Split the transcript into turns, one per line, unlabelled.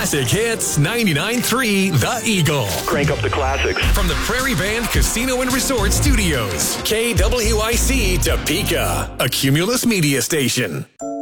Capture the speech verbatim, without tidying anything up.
Classic Hits ninety-nine point three The Eagle.
Crank up the classics.
From the Prairie Band Casino and Resort Studios. K W I C Topeka, a Cumulus media station.